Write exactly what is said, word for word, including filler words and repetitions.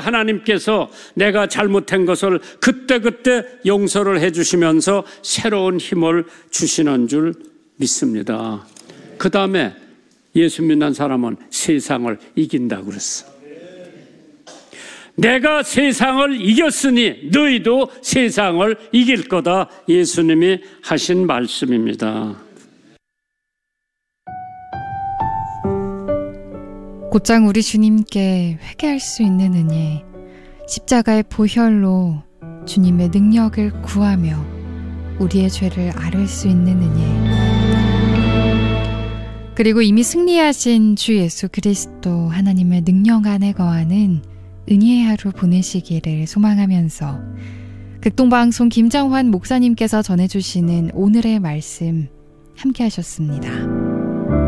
하나님께서 내가 잘못한 것을 그때그때 용서를 해주시면서 새로운 힘을 주시는 줄 믿습니다. 그 다음에 예수 믿는 사람은 세상을 이긴다고 그랬어. 내가 세상을 이겼으니 너희도 세상을 이길 거다. 예수님이 하신 말씀입니다. 곧장 우리 주님께 회개할 수 있는 은혜, 십자가의 보혈로 주님의 능력을 구하며 우리의 죄를 앓을 수 있는 은혜, 그리고 이미 승리하신 주 예수 그리스도 하나님의 능력 안에 거하는 은혜의 하루 보내시기를 소망하면서 극동방송 김정환 목사님께서 전해주시는 오늘의 말씀 함께 하셨습니다.